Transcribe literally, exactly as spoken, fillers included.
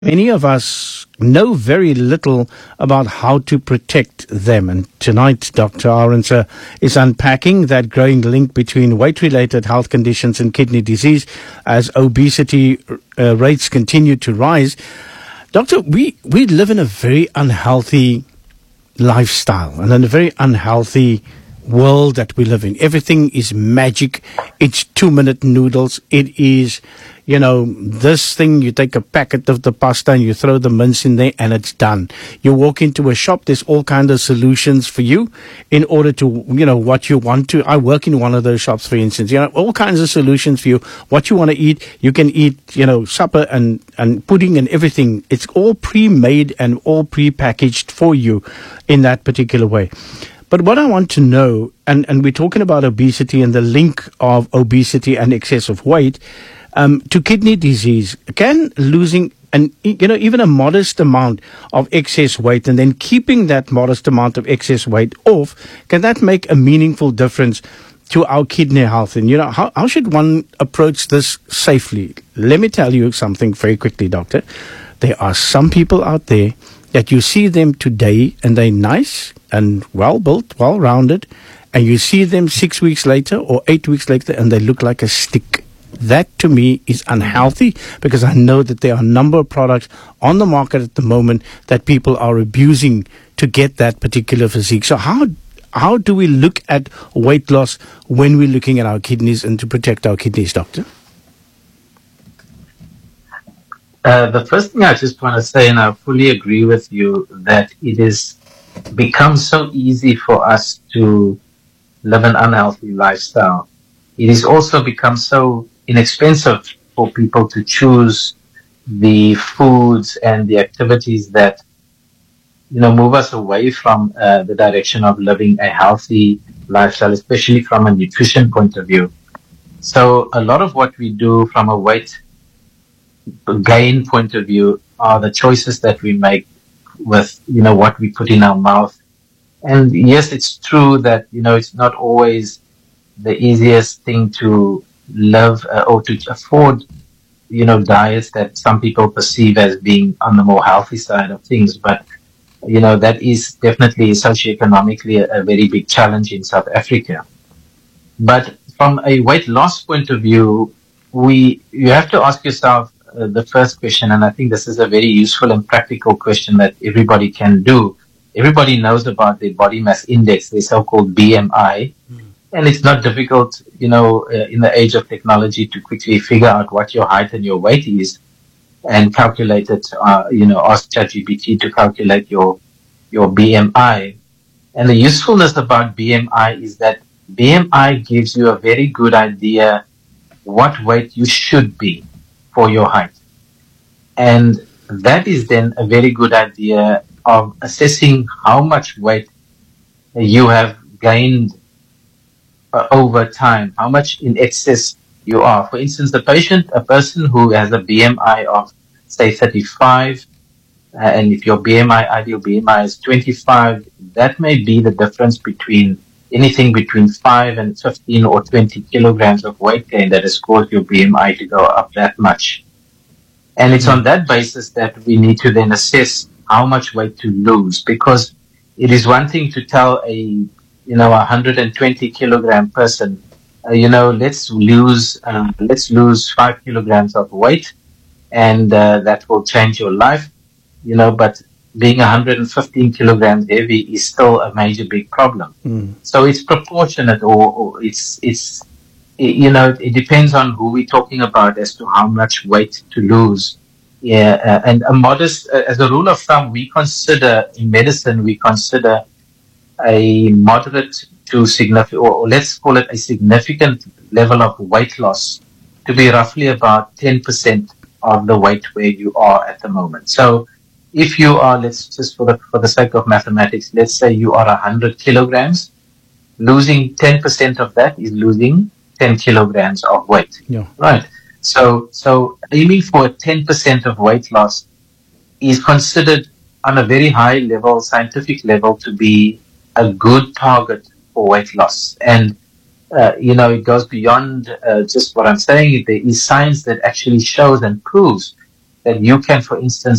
Many of us know very little about how to protect them. And tonight, Doctor Arendse is unpacking that growing link between weight-related health conditions and kidney disease as obesity uh, rates continue to rise. Doctor, we, we live in a very unhealthy lifestyle and in a very unhealthy world that we live in. Everything is magic. It's two-minute noodles. It is, you know, this thing, you take a packet of the pasta and you throw the mince in there and it's done. You walk into a shop, there's all kinds of solutions for you in order to, you know, what you want to. I work in one of those shops, for instance. You know, all kinds of solutions for you. What you want to eat, you can eat, you know, supper and, and pudding and everything. It's all pre-made and all pre-packaged for you in that particular way. But what I want to know, and, and we're talking about obesity and the link of obesity and excess of weight um, to kidney disease. Can losing an, you know, even a modest amount of excess weight and then keeping that modest amount of excess weight off, can that make a meaningful difference to our kidney health? And, you know, how, how should one approach this safely? Let me tell you something very quickly, Doctor. There are some people out there that you see them today and they're nice and well-built, well-rounded, and you see them six weeks later or eight weeks later and they look like a stick. That, to me, is unhealthy because I know that there are a number of products on the market at the moment that people are abusing to get that particular physique. So how how do we look at weight loss when we're looking at our kidneys and to protect our kidneys, Doctor? Uh, the first thing I just want to say, and I fully agree with you, that it is become so easy for us to live an unhealthy lifestyle. It has also become so inexpensive for people to choose the foods and the activities that, you know, move us away from uh, the direction of living a healthy lifestyle, especially from a nutrition point of view. So a lot of what we do from a weight gain point of view are the choices that we make with, you know, what we put in our mouth. And yes, it's true that, you know, it's not always the easiest thing to live uh, or to afford, you know, diets that some people perceive as being on the more healthy side of things. But, you know, that is definitely socioeconomically a, a very big challenge in South Africa. But from a weight loss point of view, we, you have to ask yourself uh, the first question, and I think this is a very useful and practical question that everybody can do. Everybody knows about the body mass index, the so-called B M I. Mm. And it's not difficult, you know, uh, in the age of technology to quickly figure out what your height and your weight is and calculate it, uh, you know, ask ChatGPT to calculate your, your B M I. And the usefulness about B M I is that B M I gives you a very good idea what weight you should be for your height. And that is then a very good idea of assessing how much weight you have gained uh, over time, how much in excess you are. For instance, the patient, a person who has a B M I of, say, thirty-five, uh, and if your B M I, ideal B M I is twenty-five, that may be the difference between anything between five and fifteen or twenty kilograms of weight gain that has caused your B M I to go up that much. And it's on that basis that we need to then assess how much weight to lose, because it is one thing to tell a, you know, a one hundred twenty kilogram person, uh, you know, let's lose, uh, let's lose five kilograms of weight, and uh, that will change your life, you know, but being one hundred fifteen kilograms heavy is still a major big problem. Mm. So it's proportionate, or, or it's, it's, it, you know, it depends on who we're talking about as to how much weight to lose. Yeah, uh, and a modest, uh, as a rule of thumb, we consider, in medicine, we consider a moderate to significant, or, or let's call it a significant level of weight loss to be roughly about ten percent of the weight where you are at the moment. So if you are, let's just for the, for the sake of mathematics, let's say you are one hundred kilograms, losing ten percent of that is losing ten kilograms of weight. Yeah. Right. So, so aiming for ten percent of weight loss is considered on a very high level, scientific level, to be a good target for weight loss. And, uh, you know, it goes beyond uh, just what I'm saying. There is science that actually shows and proves that you can, for instance,